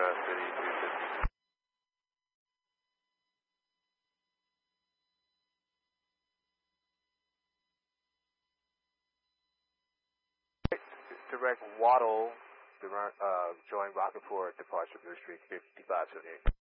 City 252. Direct Waddle, join Rocketport, departure Blue Street 5578.